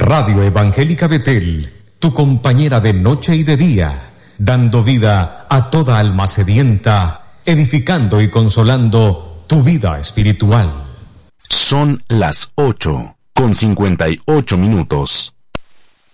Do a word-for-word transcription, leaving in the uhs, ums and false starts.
Radio Evangélica Betel, tu compañera de noche y de día, dando vida a toda alma sedienta, edificando y consolando tu vida espiritual. Son las ocho con cincuenta y ocho minutos.